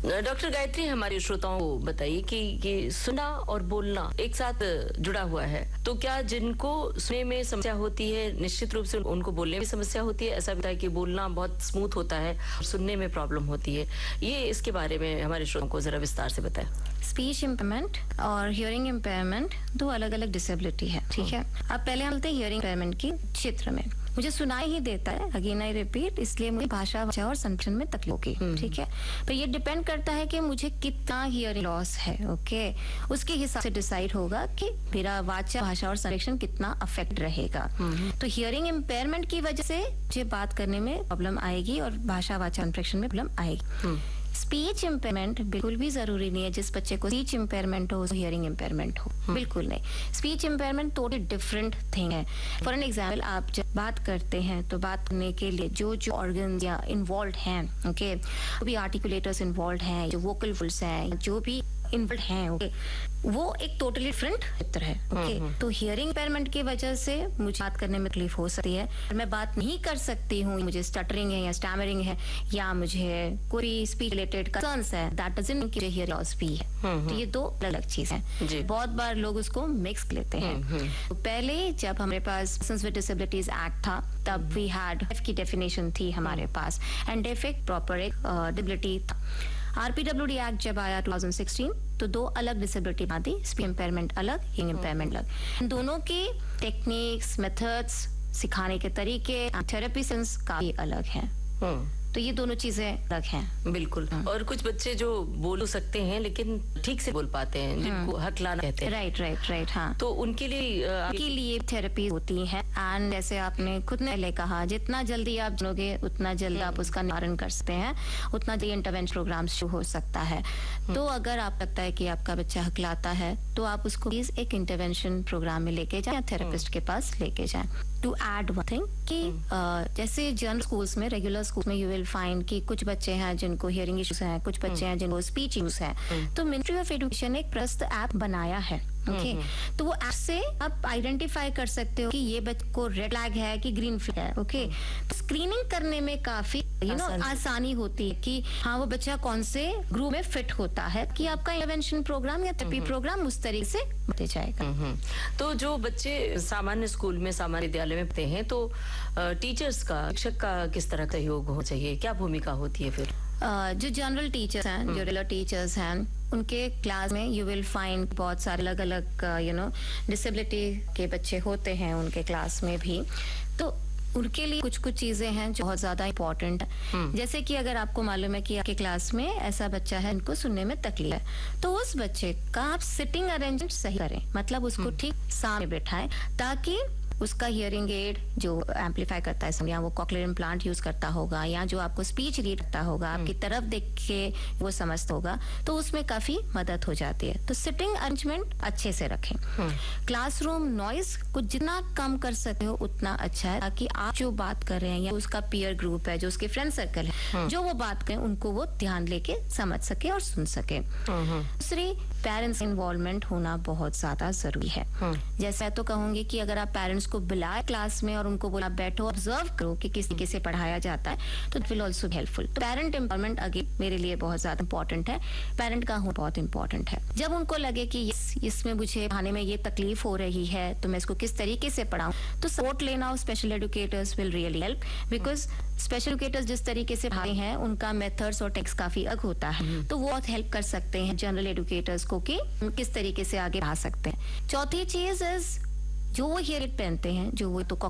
Doctor Gayatri, हमारे श्रोताओं को बताइए कि ये सुनना और बोलना एक साथ जुड़ा हुआ है, तो क्या जिनको सुनने में समस्या होती है निश्चित रूप से उनको बोलने में समस्या होती है? ऐसा बताया कि बोलना बहुत स्मूथ होता है और सुनने में प्रॉब्लम होती है, ये इसके बारे में हमारे श्रोताओं को जरा विस्तार से बताएं। स्पीच इम्पेयरमेंट और हियरिंग इम्पेयरमेंट दो अलग अलग डिसेबिलिटी है, ठीक है। अब पहले हम हियरिंग इम्पेयरमेंट की क्षेत्र में मुझे सुनाई ही देता है, अगेन आई रिपीट, इसलिए मुझे भाषा और संरक्षण में तकलीफ होगी, ठीक है। पर ये डिपेंड करता है कि मुझे कितना हियरिंग लॉस है, ओके। उसके हिसाब से डिसाइड होगा कि मेरा वाचा भाषा और संरक्षण कितना अफेक्ट रहेगा। तो हियरिंग इम्पेयरमेंट की वजह से मुझे बात करने में प्रॉब्लम आएगी और भाषा वाचा संरक्षण में प्रॉब्लम आएगी। स्पीच इम्पेयरमेंट बिल्कुल भी जरूरी नहीं है जिस बच्चे को स्पीच इम्पेयरमेंट हो हियरिंग इम्पेयरमेंट हो, बिल्कुल नहीं। Speech impairment totally different thing है। फॉर एन एग्जाम्पल, आप जब बात करते हैं तो बात करने के लिए जो जो ऑर्गन या इन्वॉल्व हैं, ओके, जो भी आर्टिकुलेटर्स इन्वॉल्व हैं, जो वोकल फोल्ड्स हैं, जो भी इन्वॉल्व हैं, ओके, वो एक टोटली डिफरेंट चित्र है, ओके। तो हियरिंग इम्पेयरमेंट की वजह से मुझे बात करने में तकलीफ हो सकती है, मैं बात नहीं कर सकती हूँ, मुझे स्टटरिंग है या स्टैमरिंग है या मुझे कोई स्पीच रिलेटेड कंसर्न्स है, दैट डजंट मीन कि हियरिंग लॉस भी है। तो ये दो अलग चीज है। बहुत बार लोग उसको मिक्स लेते हैं। तो पहले जब हमारे पास पर्सन्स विद डिसेबिलिटीज एक्ट था, तब वी हैड डेफ की डेफिनेशन थी हमारे पास, एंड डेफ एक प्रॉपर एक डिसेबिलिटी था। आरपीडब्ल्यूडी एक्ट जब आया 2016, तो दो अलग डिसेबिलिटी बना दी, स्पीच इम्पेयरमेंट अलग, हियरिंग इम्पेयरमेंट अलग। दोनों के टेक्निक्स, मेथड्स, सिखाने के तरीके, थेरेपी सेंस काफी अलग हैं। तो ये दोनों चीजें अलग हैं। बिल्कुल। और कुछ बच्चे जो बोल सकते हैं लेकिन ठीक से बोल पाते हैं, जिनको हकलाना कहते हैं। राइट, हाँ। तो उनके लिए थेरेपी होती है, एंड जैसे आपने खुद ने कहा, जितना जल्दी आप जानोगे उतना जल्दी आप उसका निवारण कर सकते हैं, उतना जल्दी इंटरवेंशन प्रोग्राम शुरू हो सकता है। तो अगर आप लगता है कि आपका बच्चा हकलाता है तो आप उसको प्लीज एक इंटरवेंशन प्रोग्राम में लेके जाए, थेरेपिस्ट के पास लेके जाए। टू एड वन थिंग कि जैसे जनरल स्कूल्स में, रेगुलर स्कूल में यू विल फाइंड कि कुछ बच्चे हैं जिनको हियरिंग इश्यूज हैं, कुछ बच्चे हैं जिनको स्पीच इश्यूज हैं। तो मिनिस्ट्री ऑफ एजुकेशन ने एक प्रस्त ऐप बनाया है, ओके। तो वो ऐप से आप आइडेंटिफाई कर सकते हो कि ये बच्चे को रेड फ्लैग है कि ग्रीन फ्लैग है, ओके। तो स्क्रीनिंग करने में काफी आसानी होती है कि हाँ वो बच्चा कौन से ग्रुप में फिट होता है, कि आपका इंटरवेंशन प्रोग्राम या थेरेपी प्रोग्राम उस तरीके से बढ़ते जाएगा। तो जो बच्चे सामान्य स्कूल में, सामान्य विद्यालय में पढ़ते हैं, तो टीचर्स का, शिक्षक का किस तरह का सहयोग होना चाहिए, क्या भूमिका होती है फिर? जो जनरल टीचर्स हैं, जो रेगुलर टीचर्स हैं, उनके क्लास में यू विल फाइंड बहुत सारे अलग अलग डिसेबिलिटी के बच्चे होते हैं उनके क्लास में भी। तो उनके लिए कुछ कुछ चीजें हैं जो बहुत ज्यादा इंपॉर्टेंट है। जैसे कि अगर आपको मालूम है कि आपके क्लास में ऐसा बच्चा है जिनको सुनने में तकलीफ है, तो उस बच्चे का आप सिटिंग अरेंजमेंट सही करें, मतलब उसको ठीक सामने बैठाएं, ताकि उसका हियरिंग एड जो एम्पलीफाई करता है, या वो कॉक्लियर इम्प्लांट यूज करता होगा, या जो आपको स्पीच रीड करता होगा, आपकी तरफ देख के वो समझता होगा, तो उसमें काफी मदद हो जाती है। तो सिटिंग अरेंजमेंट अच्छे से रखें। क्लासरूम नॉइज को जितना कम कर सकते हो उतना अच्छा है, ताकि आप जो बात कर रहे हैं या उसका पीयर ग्रुप है, जो उसके फ्रेंड सर्कल है, जो वो बात करें उनको वो ध्यान लेके समझ सके और सुन सके। दूसरी, पेरेंट्स इन्वॉल्वमेंट होना बहुत ज्यादा जरूरी है। जैसे मैं तो कहूंगी कि अगर आप पेरेंट्स को बुलाए क्लास में और उनको बोला बैठो, ऑब्जर्व करो कि किस तरीके से पढ़ाया जाता है, तो इट विल ऑल्सो हेल्पफुल। तो पेरेंट एम्पावरमेंट अगेन मेरे लिए बहुत ज्यादा इंपॉर्टेंट है, पेरेंट का होना बहुत इंपॉर्टेंट है। जब उनको लगे कि इसमें मुझे पढ़ाने में ये तकलीफ हो रही है, तो मैं इसको किस तरीके से पढ़ाऊं, तो सपोर्ट लेना of special educators will really help, because special educators जिस तरीके से पढ़ाते हैं उनका मेथड्स और टेक्स्ट काफी अलग होता है, तो वो बहुत हेल्प कर सकते हैं जनरल एजुकेटर्स को कि किस तरीके से आगे पढ़ा सकते हैं। चौथी चीज इज जो वो हियर एड पहनते हैं, जो वो तो